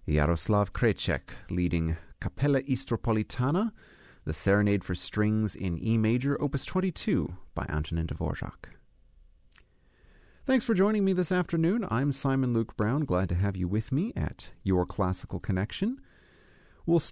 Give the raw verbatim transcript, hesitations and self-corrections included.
Jaroslav Krejcik leading Capella Istropolitana, the Serenade for Strings in E Major, Opus twenty-two by Antonin Dvorak. Thanks for joining me this afternoon. I'm Simon Luke Brown, glad to have you with me at Your Classical Connection. We'll